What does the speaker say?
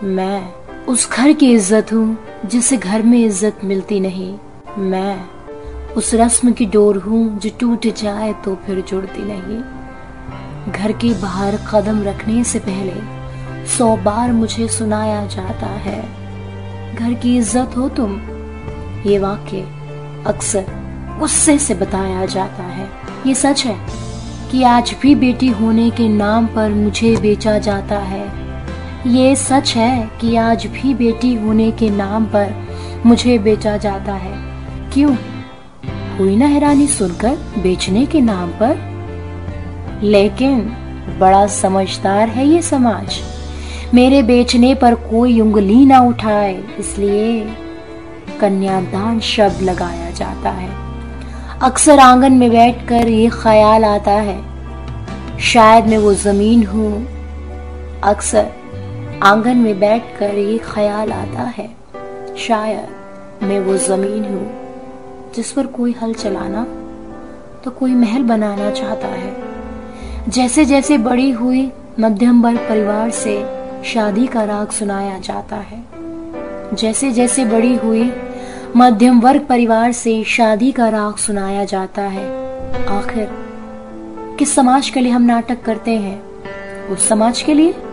मैं उस घर की इज्जत हूँ जिसे घर में इज्जत मिलती नहीं। मैं उस रस्म की डोर हूँ जो टूट जाए तो फिर जुड़ती नहीं। घर के बाहर कदम रखने से पहले 100 बार मुझे सुनाया जाता है, घर की इज्जत हो तुम। ये वाक्य अक्सर गुस्से से बताया जाता है। ये सच है कि आज भी बेटी होने के नाम पर मुझे बेचा जाता है। ये सच है कि आज भी बेटी होने के नाम पर मुझे बेचा जाता है। क्यों? हुई ना हैरानी सुनकर, बेचने के नाम पर। लेकिन बड़ा समझदार है ये समाज, मेरे बेचने पर कोई उंगली ना उठाए, इसलिए कन्यादान शब्द लगाया जाता है। अक्सर आंगन में बैठकर ये ख्याल आता है, शायद मैं वो जमीन हूँ। अक्सर आंगन में बैठकर ये ख्याल आता है, शायद मैं वो जमीन हूँ जिस पर कोई हल चलाना तो कोई महल बनाना चाहता है। जैसे जैसे बड़ी हुई, मध्यम वर्ग परिवार से शादी का राग सुनाया जाता है। जैसे जैसे बड़ी हुई, मध्यम वर्ग परिवार से शादी का राग सुनाया जाता है। आखिर किस समाज के लिए हम नाटक करते हैं? उस समाज के लिए